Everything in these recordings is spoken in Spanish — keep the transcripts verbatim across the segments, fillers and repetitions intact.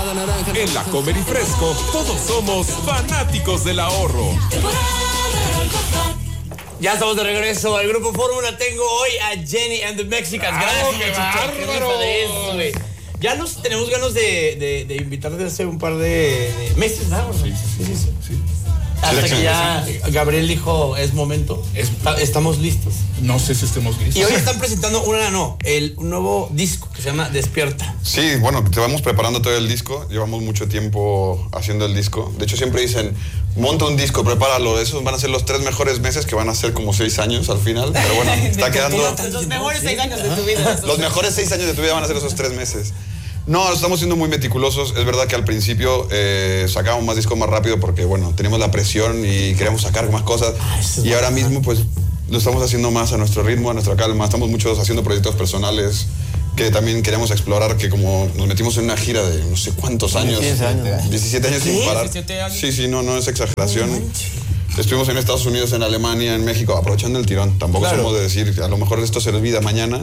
En La Comer y Fresco, todos somos fanáticos del ahorro. Ya estamos de regreso al Grupo Fórmula. Tengo hoy a Jenny and the Mexicans. Gracias, ¡Ah, qué bárbaro! de eso, güey. Ya nos tenemos ganas de, de, de invitarte hace un par de, de meses, ¿no? Sí, sí, sí. sí. sí. Hasta que ya Gabriel dijo, es momento. Es, Estamos listos. No sé si estemos listos. Y hoy están presentando una, no, el, un nuevo disco que se llama Despierta. Sí, bueno, te vamos preparando todo el disco. Llevamos mucho tiempo haciendo el disco. De hecho, siempre dicen, monta un disco, prepáralo. Esos van a ser los tres mejores meses, que van a ser como seis años al final. Pero bueno, está quedando... Los mejores seis años de tu vida. Los mejores seis años de tu vida van a ser esos tres meses. No, estamos siendo muy meticulosos. Es verdad que al principio eh, sacábamos más discos más rápido porque, bueno, teníamos la presión y queríamos sacar más cosas. Y ahora mismo, pues, lo estamos haciendo más a nuestro ritmo, a nuestra calma. Estamos muchos haciendo proyectos personales que también queremos explorar, que como nos metimos en una gira de no sé cuántos años. diecisiete años. diecisiete años sin parar. diecisiete años. Sí, sí, no, no es exageración. Estuvimos en Estados Unidos, en Alemania, en México, aprovechando el tirón. Tampoco Claro. somos de decir, a lo mejor esto se olvida mañana.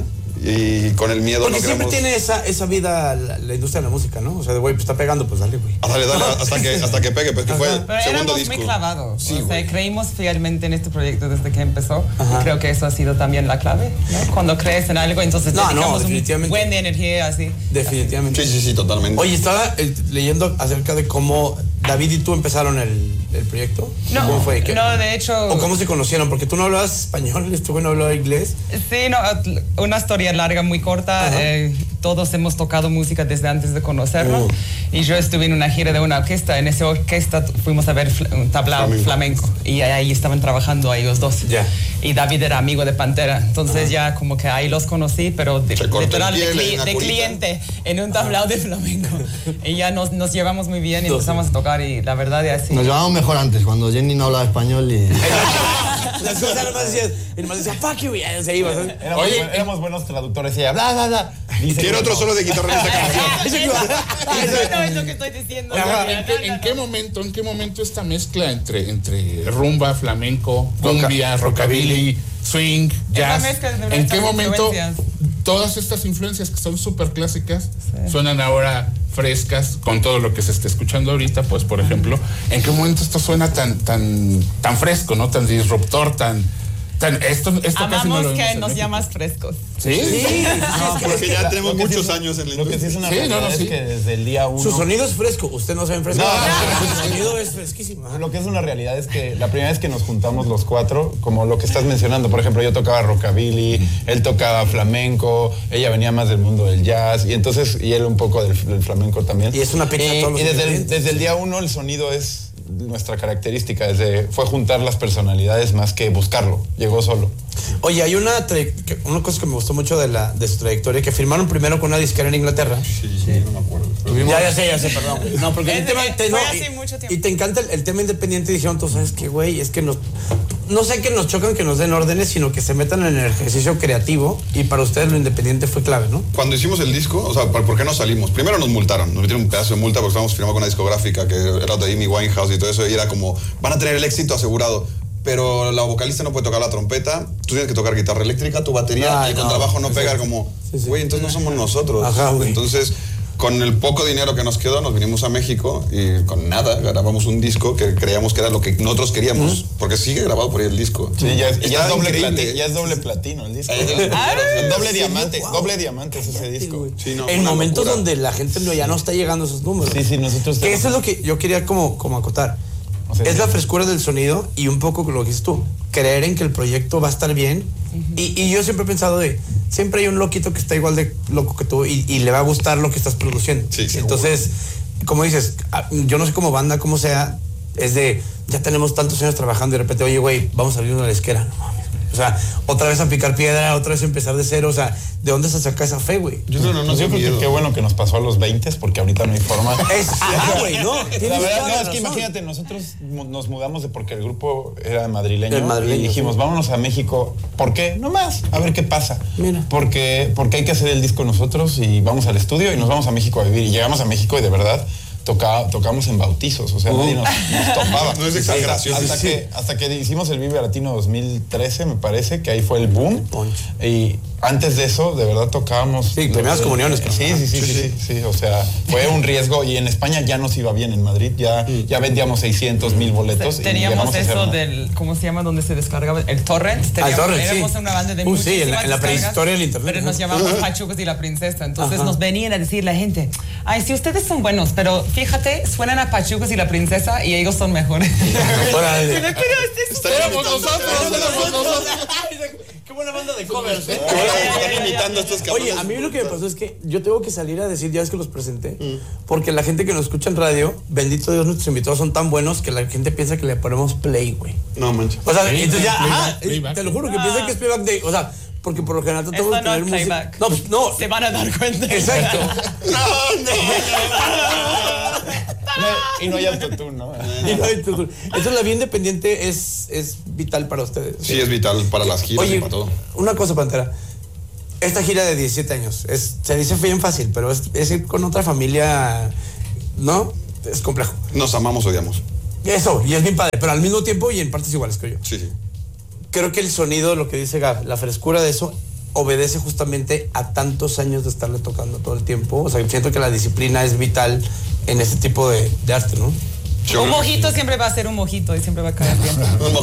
Y con el miedo Porque no siempre queremos... tiene esa, esa vida la, la industria de la música, ¿no? O sea, de güey, pues está pegando, pues dale, güey. Ah, dale, dale, hasta que, hasta que pegue, pues que fue Pero segundo éramos disco. muy clavados. Sí, o sea, güey. creímos fielmente en este proyecto desde que empezó. Ajá. Y creo que eso ha sido también la clave, ¿no? Cuando crees en algo, entonces No, no, dedicamos un definitivamente. buen de energía así. Definitivamente. Sí, sí, sí, totalmente. Oye, estaba eh, leyendo acerca de cómo David y tú empezaron el, el proyecto. No, ¿Cómo fue? ¿Qué- no, de hecho... ¿O cómo se conocieron? Porque tú no hablabas español, este güey no hablaba inglés. Sí, no, una historia larga, muy corta. Eh, todos hemos tocado música desde antes de conocernos. Uh. Y yo estuve en una gira de una orquesta. En esa orquesta fuimos a ver fl- un tablao Flamenco. flamenco. Y ahí estaban trabajando ellos dos. Ya. Y David era amigo de Pantera. Entonces ya como que ahí los conocí, pero de, Se cortó el literal de, piel cli- en una de curita. cliente en un tablao de flamenco. Y ya nos, nos llevamos muy bien y Entonces. empezamos a tocar. Y la verdad es así. Nos llevábamos mejor antes, cuando Jenny no hablaba español y... Las cosas nada más decías, y nomás decía, fuck you, y ya se iba. ¿sabes? Éramos, Oye, buen- éramos buenos traductores y ella, bla, bla, bla. Dice Quiero que otro no. solo de guitarra en esta canción. Eso no es lo que estoy diciendo. Ajá, No, ¿en, no, qué, no, en no. qué momento, en qué momento esta mezcla entre, entre rumba, flamenco, cumbia, rockabilly, swing, jazz? mezcla de ¿En nuestras qué momento influencias. todas estas influencias que son súper clásicas suenan ahora frescas con todo lo que se está escuchando ahorita? Pues, por ejemplo, ¿en qué momento esto suena tan, tan, tan fresco, ¿no? Tan disruptor, tan... tan esto, esto casi no Amamos lo que vemos en nos México. llamas frescos. ¿Sí? Sí, No, pero Porque es que ya la- tenemos lo que sí muchos es- años en la Lo que sí es una Sí, no, realidad no, es sí. que desde el día uno... su sonido es fresco, usted no sabe en fresco. No, Su sonido es fresquísimo. Ajá. Lo que es una realidad es que la primera vez que nos juntamos los cuatro, como lo que estás mencionando, por ejemplo, yo tocaba rockabilly, él tocaba flamenco, ella venía más del mundo del jazz, y entonces, y él un poco del, del flamenco también. Y es una pizza a Y, todos los y desde, el, ingredientes. desde el día uno el sonido es nuestra característica, desde, fue juntar las personalidades más que buscarlo, llegó solo. Oye, hay una, tra- que- una cosa que me gustó mucho de, la, de su trayectoria, que firmaron primero con una disquera en Inglaterra. Sí, sí, no me acuerdo. Ya, ya sé, ya sé, perdón. güey. No, porque el Es- tema... Te, fue no, hace y, mucho tiempo. y te encanta el, el tema independiente y dijeron, tú sabes qué, güey, es que nos... No sé que nos chocan que nos den órdenes, sino que se metan en el ejercicio creativo, y para ustedes lo independiente fue clave, ¿no? Cuando hicimos el disco, o sea, ¿por por qué no salimos? Primero nos multaron, nos metieron un pedazo de multa porque estábamos firmando con una discográfica que era de Amy Winehouse y todo eso, y era como, van a tener el éxito asegurado. Pero la vocalista no puede tocar la trompeta, tú tienes que tocar guitarra eléctrica, tu batería, Ay, y el no. contrabajo no Sí, pega, sí. como, Sí, sí. güey, entonces no somos nosotros. Ajá, güey. Entonces, con el poco dinero que nos quedó, nos vinimos a México y con nada grabamos un disco que creíamos que era lo que nosotros queríamos, porque sigue grabado por ahí el disco. Sí, ya, es- Está ya es doble increíble. platino, ya es doble platino el disco. Es de los primeros. Es doble Sí, diamante, wow. doble diamante es ese disco. Sí, no, en una momentos locura. donde la gente no- ya no está llegando a esos números. Sí, sí, nosotros Que estamos- eso es lo que yo quería como, como acotar. O sea, es sí. la frescura del sonido y un poco lo que dices tú. Creer en que el proyecto va a estar bien. y, y yo siempre he pensado de, siempre hay un loquito que está igual de loco que tú y, y le va a gustar lo que estás produciendo. Sí, seguro. Entonces, como dices, ah, yo no sé cómo banda, cómo sea, es de, ya tenemos tantos años trabajando y de repente, oye, güey, vamos a abrir una disquera. No mames, güey. O sea, otra vez a picar piedra, otra vez a empezar de cero. O sea, ¿de dónde se saca esa fe, güey? Yo no, no, no Pues yo sé creo que miedo. qué bueno que nos pasó a los veinte, porque ahorita no hay forma. Es, ah, güey, no. La tienes verdad, toda no, la es que razón. imagínate, nosotros mu- nos mudamos de porque el grupo era madrileño, El madrileño, y dijimos, sí. vámonos a México. ¿Por qué? No más, a ver qué pasa. Mira. Porque, porque hay que hacer el disco nosotros y vamos al estudio y nos vamos a México a vivir. Y llegamos a México y de verdad toca, tocamos en bautizos, o sea, uh. nadie nos, nos topaba. No es exageración. Hasta, hasta, sí, sí. Que, hasta que hicimos el Vive Latino dos mil trece, me parece, que ahí fue el boom. Y antes de eso, de verdad tocábamos. Sí, primeras de, comuniones. Sí sí sí, sí, sí, sí, sí. O sea, fue un riesgo. Y en España ya nos iba bien, en Madrid ya, ya vendíamos seiscientos mil boletos. Teníamos eso del, ¿cómo se llama? Donde se descargaba el torrent. Teníamos, ah, torrent, éramos sí. una banda de uh, sí, en la, en la prehistoria del internet. Pero nos llamamos Pachucos y la Princesa. Entonces Ajá. nos venían a decir la gente, ay, sí, ustedes son buenos, pero fíjate, suenan a Pachucos y la Princesa y ellos son mejores. Órale. Pero este es Éramos nosotros, éramos nosotros. Qué buena banda de covers, ¿eh? Están imitando a estos cabrones. Oye, a mí lo que me pasó es que yo tengo que salir a decir, ya ves que los presenté, mm. porque la gente que nos escucha en radio, bendito Dios, nuestros invitados son tan buenos que la gente piensa que le ponemos play, güey. No manches. O sea, Play, entonces ya, playback, ajá, playback. te lo juro que Ah. piensan que es playback de, o sea, porque por lo general tratamos de Esto no tener es música. playback. No, pues, no. Se van a dar cuenta. Exacto. No, No, y no hay autotune, ¿no? Y no hay autotune. Entonces la vida independiente es, es vital para ustedes. Sí, es vital para las giras Oye, y para todo. una cosa, Pantera. Esta gira de diecisiete años, es, se dice bien fácil, pero es, es ir con otra familia, ¿no? Es complejo. Nos amamos, odiamos. Eso, y es bien padre, pero al mismo tiempo y en partes iguales, creo yo. Sí, sí. Creo que el sonido, lo que dice Gab, la frescura de eso, obedece justamente a tantos años de estarle tocando todo el tiempo. O sea, siento que la disciplina es vital en ese tipo de, de arte, ¿no? Un mojito siempre va a ser un mojito y siempre va a caer bien.